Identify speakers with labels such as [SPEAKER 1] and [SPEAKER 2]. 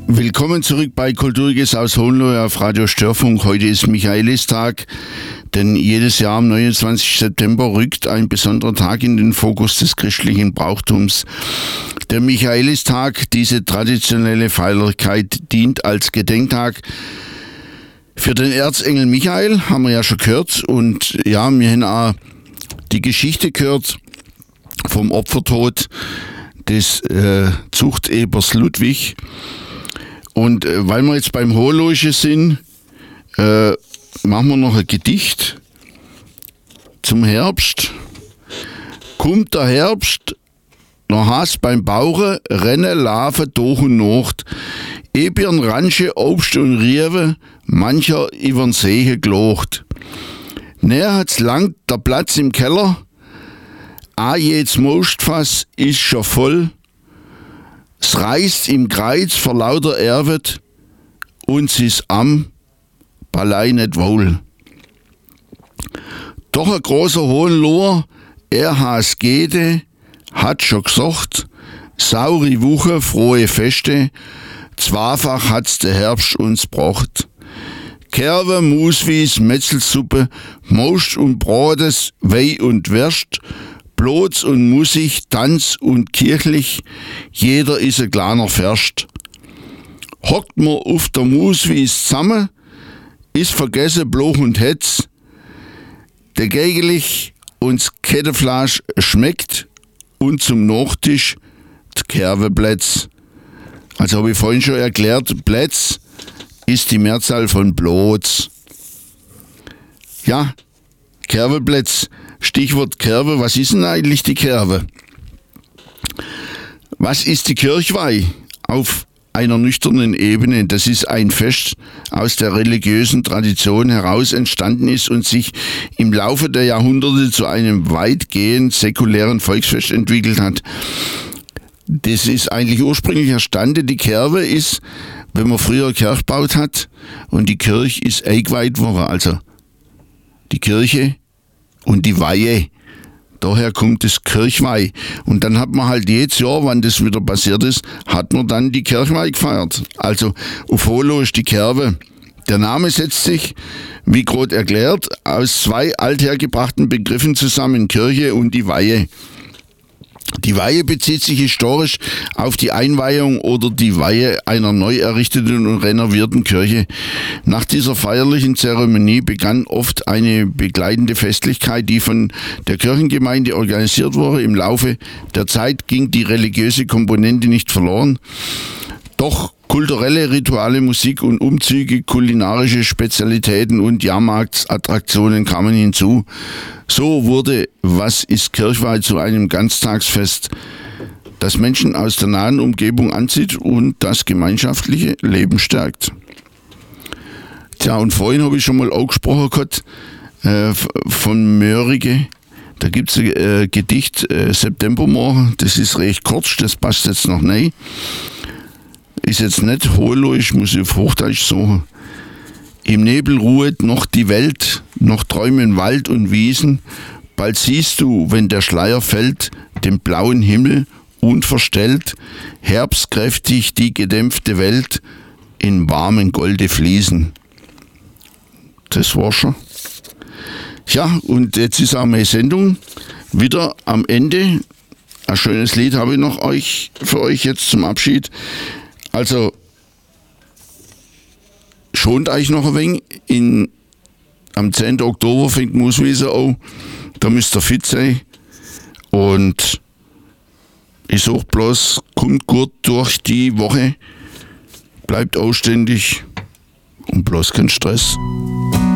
[SPEAKER 1] Willkommen zurück bei Kulturges aus Hohenlohe auf Radio Störfunk. Heute ist Michaelistag, denn jedes Jahr am 29. September rückt ein besonderer Tag in den Fokus des christlichen Brauchtums. Der Michaelistag, diese traditionelle Feierlichkeit, dient als Gedenktag für den Erzengel Michael, haben wir ja schon gehört. Und ja, wir haben auch die Geschichte gehört vom Opfertod des Zuchtebers Ludwig. Und weil wir jetzt beim Hohenlohe sind, machen wir noch ein Gedicht zum Herbst. Kommt der Herbst, noch hast beim Bauche, renne, lave, durch und Nacht. Ebirn, Ransche, Obst und Riewe, mancher iwern Sehe gelocht. Näher hat's lang der Platz im Keller, jedes Mostfass ist schon voll. Es reißt im Kreuz vor lauter Erwet, uns ist am Ballei nicht wohl. Doch ein großer Hohenloher, has Gede, hat schon gesagt, saure Woche, frohe Feste, zweifach hat's der Herbst uns bracht. Kerwe, Muswies, Metzelsuppe, Most und Brotes, Wei und Wärst, Blots und Musik, Tanz und kirchlich, jeder is ein kleiner Verst. Hockt mer auf der Muswies zusammen, is vergessen Bloch und Hetz, der Gegelich uns Kettefleisch schmeckt und zum Nachtisch d'Kerweplätz. Also habe ich vorhin schon erklärt, Plätz ist die Mehrzahl von Blots. Ja, Kerweplätz. Stichwort Kerwe, was ist denn eigentlich die Kerwe? Was ist die Kirchweih auf einer nüchternen Ebene? Das ist ein Fest aus der religiösen Tradition heraus entstanden ist und sich im Laufe der Jahrhunderte zu einem weitgehend säkulären Volksfest entwickelt hat. Das ist eigentlich ursprünglich erstanden. Die Kerwe ist, wenn man früher Kirche gebaut hat und die Kirche ist eingeweiht worden, also die Kirche und die Weihe. Daher kommt das Kirchweih. Und dann hat man halt jedes Jahr, wann das wieder passiert ist, hat man dann die Kirchweih gefeiert. Also auf Hohenlohe ist die Kerwe. Der Name setzt sich, wie gerade erklärt, aus zwei althergebrachten Begriffen zusammen, Kirche und die Weihe. Die Weihe bezieht sich historisch auf die Einweihung oder die Weihe einer neu errichteten und renovierten Kirche. Nach dieser feierlichen Zeremonie begann oft eine begleitende Festlichkeit, die von der Kirchengemeinde organisiert wurde. Im Laufe der Zeit ging die religiöse Komponente nicht verloren. Doch kulturelle Rituale, Musik und Umzüge, kulinarische Spezialitäten und Jahrmarktsattraktionen kamen hinzu. So wurde Was ist Kirchweih zu einem Ganztagsfest, das Menschen aus der nahen Umgebung anzieht und das gemeinschaftliche Leben stärkt. Tja, und vorhin habe ich schon mal auch gesprochen gehabt, von Mörike. Da gibt es ein Gedicht, Septembermorgen, das ist recht kurz, das passt jetzt noch nicht. Ist jetzt nicht hohenlohisch, muss ich auf Hochdeutsch sagen. Im Nebel ruhet noch die Welt, noch träumen Wald und Wiesen. Bald siehst du, wenn der Schleier fällt, den blauen Himmel unverstellt, herbstkräftig die gedämpfte Welt in warmen Golde fließen. Das war schon. Ja, und jetzt ist auch meine Sendung wieder am Ende. Ein schönes Lied habe ich noch für euch jetzt zum Abschied. Also, schont euch noch ein wenig. Am 10. Oktober fängt Muswiese an. Da müsst ihr fit sein. Und ich sage bloß, kommt gut durch die Woche. Bleibt ausständig und bloß kein Stress.